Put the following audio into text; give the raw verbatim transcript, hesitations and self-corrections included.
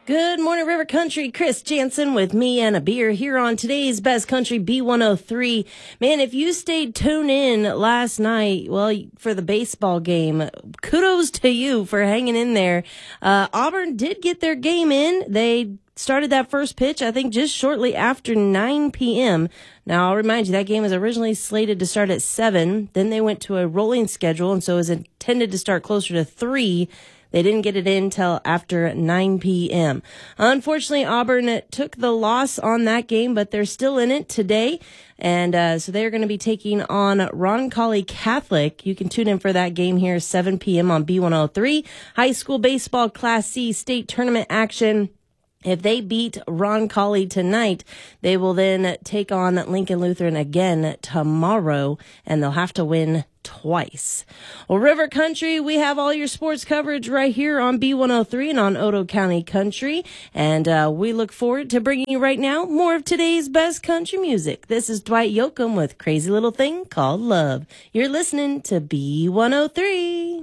Good morning, River Country. Chris Jansen with me and a beer here on today's Best Country B one oh three. Man, if you stayed tuned in last night, well, for the baseball game, kudos to you for hanging in there. Uh, Auburn did get their game in. They started that first pitch, I think, just shortly after nine p.m. Now, I'll remind you, that game was originally slated to start at seven. Then they went to a rolling schedule, and so it was intended to start closer to three. They didn't get it in till after nine p.m. Unfortunately, Auburn took the loss on that game, but they're still in it today. And uh, so they're going to be taking on Roncalli Catholic. You can tune in for that game here, seven p.m. on B one oh three. High school baseball Class C state tournament action. If they beat Roncalli tonight, they will then take on Lincoln Lutheran again tomorrow, and they'll have to win twice. Well, River Country, we have all your sports coverage right here on B one oh three and on Otoe County Country, and uh, we look forward to bringing you right now more of today's best country music. This is Dwight Yoakam with Crazy Little Thing Called Love. You're listening to B one oh three.